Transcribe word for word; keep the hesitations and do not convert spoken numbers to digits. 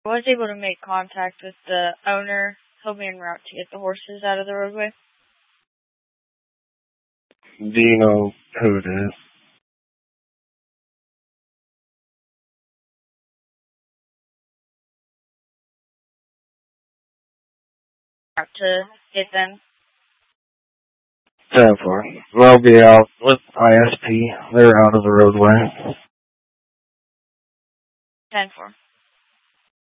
I was able to make contact with the owner. He'll be en route to get the horses out of the roadway. Do you know who it is? Out to get them. ten four. They'll be out with I S P. They're out of the roadway. ten four.